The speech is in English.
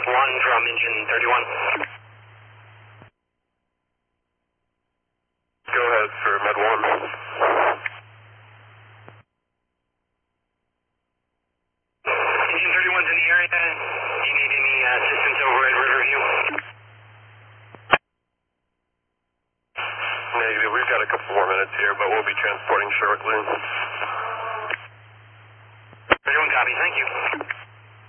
1 from engine 31. Go ahead for Med 1. Engine 31's in the area. Do you need any assistance over at Riverview? Negative. We've got a couple more minutes here, but we'll be transporting shortly. 31 copy. Thank you.